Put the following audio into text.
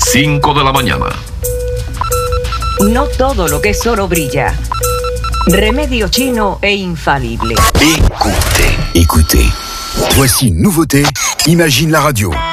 5 de la mañana. No todo lo que es oro brilla. Remedio chino e infalible. Écoutez. Voici une nouveauté. Imagine la radio.